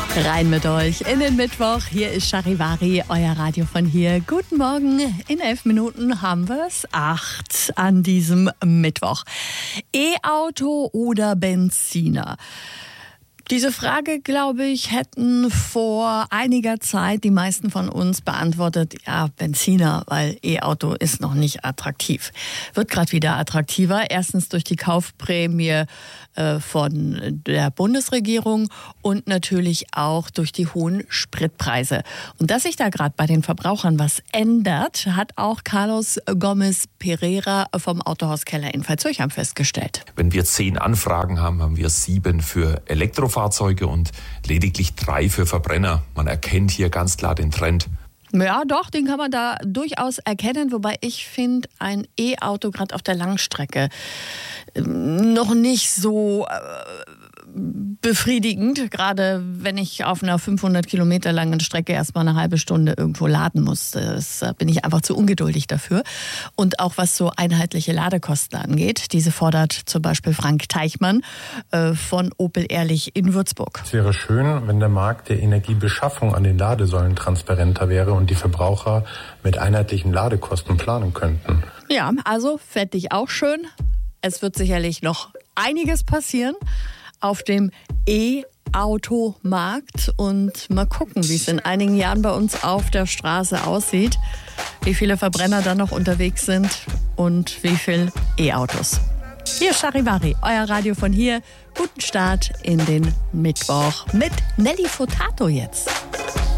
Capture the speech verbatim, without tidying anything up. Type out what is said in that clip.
Rein mit euch in den Mittwoch. Hier ist Charivari, euer Radio von hier. Guten Morgen. In elf Minuten haben wir es. Acht an diesem Mittwoch. E-Auto oder Benziner? Diese Frage, glaube ich, hätten vor einiger Zeit die meisten von uns beantwortet, ja, Benziner, weil E-Auto ist noch nicht attraktiv. Wird gerade wieder attraktiver. Erstens durch die Kaufprämie äh, von der Bundesregierung und natürlich auch durch die hohen Spritpreise. Und dass sich da gerade bei den Verbrauchern was ändert, hat auch Carlos Gomez Pereira vom Autohaus Keller in Pfalz-Zürchheim festgestellt. Wenn wir zehn Anfragen haben, haben wir sieben für Elektrofahrzeuge. Fahrzeuge und lediglich drei für Verbrenner. Man erkennt hier ganz klar den Trend. Ja, doch, den kann man da durchaus erkennen, wobei ich finde, ein E-Auto gerade auf der Langstrecke noch nicht so äh, befriedigend, gerade wenn ich auf einer fünfhundert Kilometer langen Strecke erstmal eine halbe Stunde irgendwo laden muss. Das bin ich einfach zu ungeduldig dafür. Und auch was so einheitliche Ladekosten angeht, diese fordert zum Beispiel Frank Teichmann äh, von Opel Ehrlich in Würzburg. Es wäre schön, wenn der Markt der Energiebeschaffung an den Ladesäulen transparenter wäre und die Verbraucher mit einheitlichen Ladekosten planen könnten. Ja, also fände ich auch schön. Es wird sicherlich noch einiges passieren auf dem E-Automarkt und mal gucken, wie es in einigen Jahren bei uns auf der Straße aussieht, wie viele Verbrenner da noch unterwegs sind und wie viel E-Autos. Hier ist Charivari, euer Radio von hier. Guten Start in den Mittwoch mit Nelly Furtado jetzt.